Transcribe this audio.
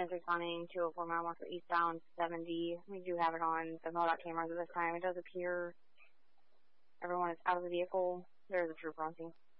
is responding 204 mile marker eastbound 70. We do have it on the MoDOT cameras at this time. It does appear everyone is out of the vehicle. There is a trooper on scene.